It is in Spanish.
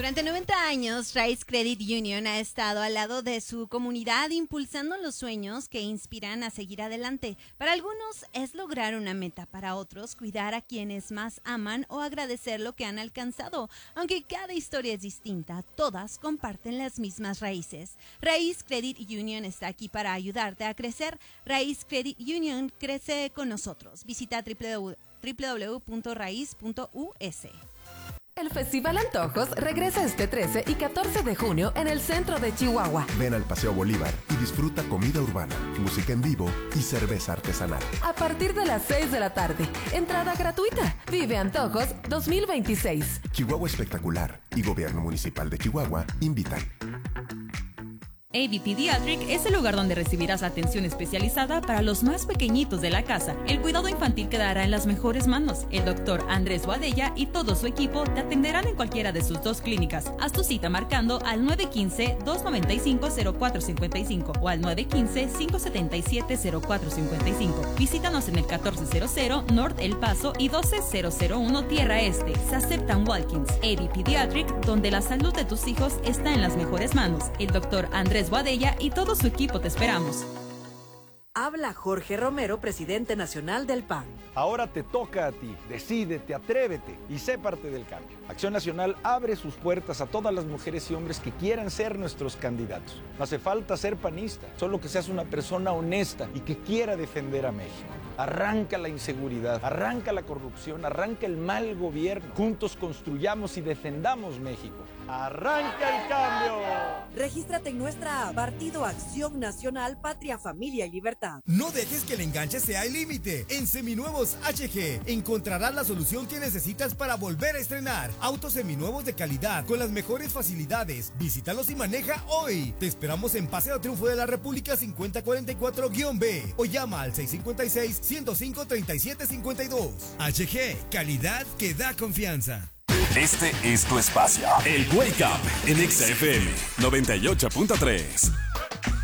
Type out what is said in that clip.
Durante 90 años, Rice Credit Union ha estado al lado de su comunidad impulsando los sueños que inspiran a seguir adelante. Para algunos es lograr una meta, para otros cuidar a quienes más aman o agradecer lo que han alcanzado. Aunque cada historia es distinta, todas comparten las mismas raíces. Rice Credit Union está aquí para ayudarte a crecer. Rice Credit Union crece con nosotros. Visita www.raiz.us. El Festival Antojos regresa este 13 y 14 de junio en el centro de Chihuahua. Ven al Paseo Bolívar y disfruta comida urbana, música en vivo y cerveza artesanal. A partir de las 6 de la tarde, entrada gratuita. Vive Antojos 2026. Chihuahua Espectacular y Gobierno Municipal de Chihuahua invitan. AB Pediatric es el lugar donde recibirás atención especializada para los más pequeñitos de la casa. El cuidado infantil quedará en las mejores manos. El doctor Andrés Boadella y todo su equipo te atenderán en cualquiera de sus dos clínicas. Haz tu cita marcando al 915-295-0455 o al 915-577-0455. Visítanos en el 1400 North El Paso y 12001 Tierra Este. Se aceptan walk-ins. AB Pediatric, donde la salud de tus hijos está en las mejores manos. El doctor Andrés Boadella y todo su equipo te esperamos. Habla Jorge Romero, presidente nacional del PAN. Ahora te toca a ti. Decídete, atrévete y sé parte del cambio. Acción Nacional abre sus puertas a todas las mujeres y hombres que quieran ser nuestros candidatos. No hace falta ser panista, solo que seas una persona honesta y que quiera defender a México. Arranca la inseguridad, arranca la corrupción, arranca el mal gobierno. Juntos construyamos y defendamos México. ¡Arranca el cambio! Regístrate en nuestra app Partido Acción Nacional, Patria, Familia y Libertad. No dejes que el enganche sea el límite. En Seminuevos HG encontrarás la solución que necesitas para volver a estrenar. Autos seminuevos de calidad con las mejores facilidades. Visítalos y maneja hoy. Te esperamos en Paseo Triunfo de la República 5044-B o llama al 656-105-3752. HG, calidad que da confianza. Este es tu espacio. El Wake Up en XFM 98.3.